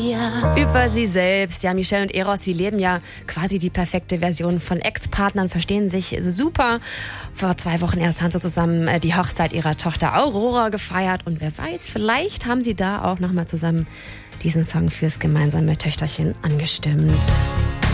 Über sie selbst. Ja, Michelle und Eros, sie leben ja quasi die perfekte Version von Ex-Partnern, verstehen sich super. Vor 2 Wochen erst haben sie zusammen die Hochzeit ihrer Tochter Aurora gefeiert. Und wer weiß, vielleicht haben sie da auch nochmal zusammen diesen Song fürs gemeinsame Töchterchen angestimmt.